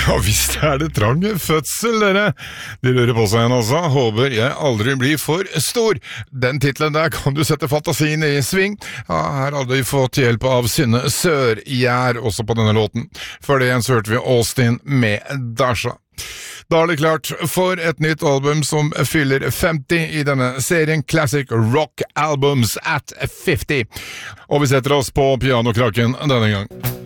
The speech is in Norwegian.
Ja, visst det trang fødsel, dere. De lurer på seg igjen også. Håper jeg aldri blir for stor. Den titlen der kan du sette fantasien i sving. Ja, her hadde vi fått hjelp av Synne Sørgjær også på denne låten. Før det igjen så hørte vi Austin med Dasha. Da det klart for et nytt album som fyller 50 i denne serien Classic Rock Albums at 50. Og vi setter oss på pianokraken denne gang.